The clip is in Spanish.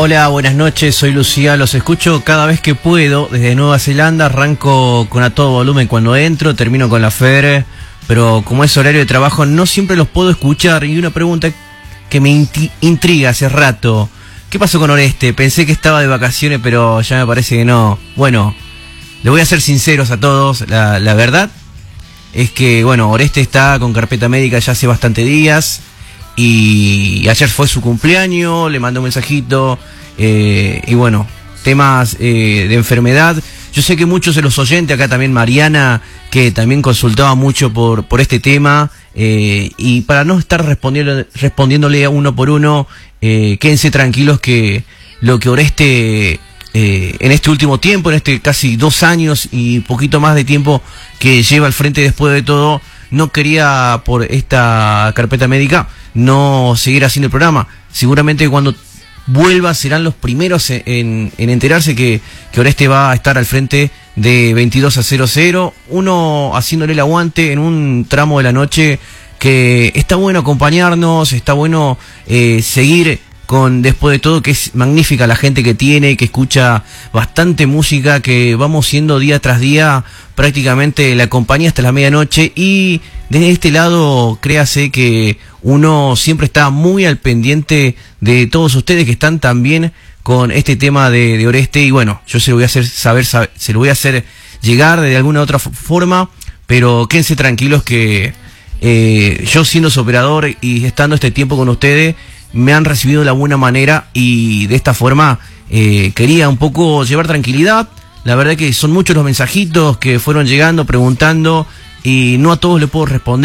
Hola, buenas noches, soy Lucía, los escucho cada vez que puedo desde Nueva Zelanda, arranco con a todo volumen cuando entro, termino con la FER, pero como es horario de trabajo no siempre los puedo escuchar. Y una pregunta que me intriga hace rato, ¿qué pasó con Oreste? Pensé que estaba de vacaciones, pero ya me parece que no. Bueno, les voy a ser sinceros a todos, la verdad es que, bueno, Oreste está con carpeta médica ya hace bastante días. Y ayer fue su cumpleaños, le mandó un mensajito, y bueno, temas de enfermedad. Yo sé que muchos de los oyentes, acá también Mariana, que también consultaba mucho por este tema, y para no estar respondiéndole uno por uno, quédense tranquilos que lo que Oreste en este último tiempo, en este casi 2 años y poquito más de tiempo que lleva al frente después de todo, no quería por esta carpeta médica no seguir haciendo el programa. Seguramente cuando vuelva serán los primeros en enterarse que Oreste va a estar al frente de 22 a 00, uno haciéndole el aguante en un tramo de la noche que está bueno acompañarnos, está bueno seguir con Después de Todo, que es magnífica la gente que tiene, que escucha bastante música, que vamos siendo día tras día prácticamente la compañía hasta la medianoche. Y desde este lado, créase que uno siempre está muy al pendiente de todos ustedes que están también con este tema de Oreste. Y bueno, yo se lo voy a hacer saber, se lo voy a hacer llegar de alguna otra forma, pero quédense tranquilos que yo, siendo su operador y estando este tiempo con ustedes, me han recibido de la buena manera, y de esta forma quería un poco llevar tranquilidad. La verdad que son muchos los mensajitos que fueron llegando, preguntando, y no a todos le puedo responder.